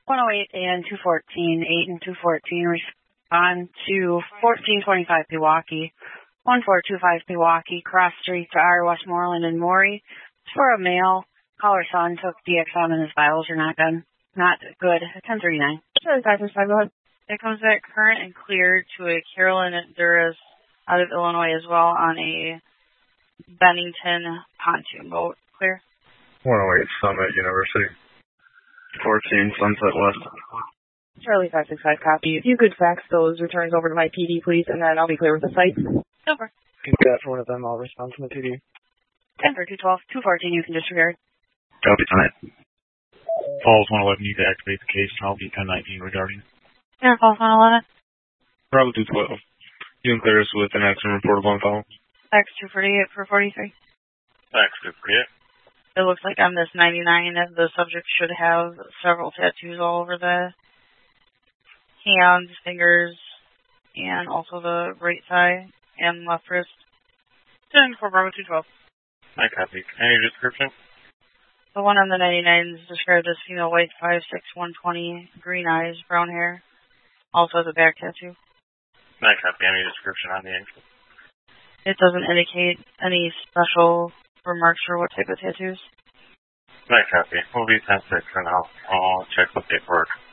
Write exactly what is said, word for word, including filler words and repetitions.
one oh eight and two fourteen, eight and two fourteen respond to fourteen twenty-five Pewaukee, one four two five Pewaukee, cross street to R Westmoreland and Morey. It's for a male. Caller's son took D X M and his vitals are not good. Not good. ten thirty-nine. Charlie five six five, go ahead. It comes back current and clear to a Carolyn Duras out of Illinois as well on a Bennington pontoon boat. Clear? one oh eight Summit University. fourteen Sunset West. Charlie five six five, copy. If you could fax those returns over to my P D, please, and then I'll be clear with the site. Over. Good got for one of them. I'll respond to the P D. Denver two twelve, two fourteen, you can disregard. Copy tonight. Falls one eleven, need to activate the case, and I'll be ten nineteen regarding it. Yeah, Falls one eleven. Bravo two twelve. You can clear us with an accident reportable on file. X two forty-eight for forty-three. X two forty-eight. It looks like on this ninety-nine, the subject should have several tattoos all over the hands, fingers, and also the right thigh and left wrist. ten for Bravo two twelve. I copy. Any description? The one on the ninety-nine is described as female, weight five six, one twenty, green eyes, brown hair. Also has a back tattoo. I copy. Any description on the ankle? It doesn't indicate any special remarks for what type of tattoos. I copy. We'll be ten six and I'll, I'll check the paperwork.